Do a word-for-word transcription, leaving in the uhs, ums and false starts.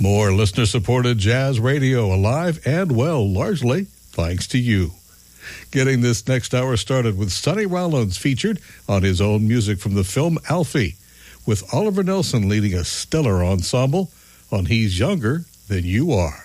More listener-supported jazz radio, alive and well, largely thanks to you. Getting this next hour started with Sonny Rollins featured on his own music from the film Alfie, with Oliver Nelson leading a stellar ensemble on He's Younger Than You Are.